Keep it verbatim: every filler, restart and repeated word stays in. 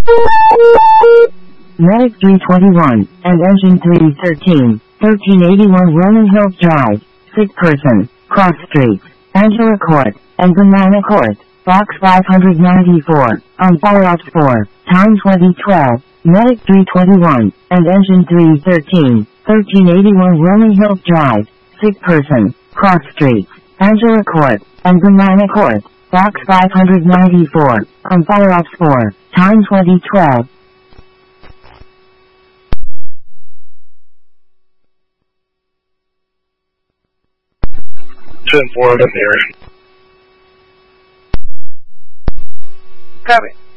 Medic three twenty-one, and Engine three thirteen, thirteen eighty-one Rolling Hills Drive, sick person, Cross Street, Angela Court, and Banana Court, Box five ninety-four, on follow-up four, time twenty twelve, Medic three twenty-one, and Engine three thirteen, thirteen eighty-one Rolling Hills Drive, sick person, Cross Street, Angela Court, and Banana Court, Box five ninety-four, on follow-up four, time twenty twelve. ten four, I'm here. Copy.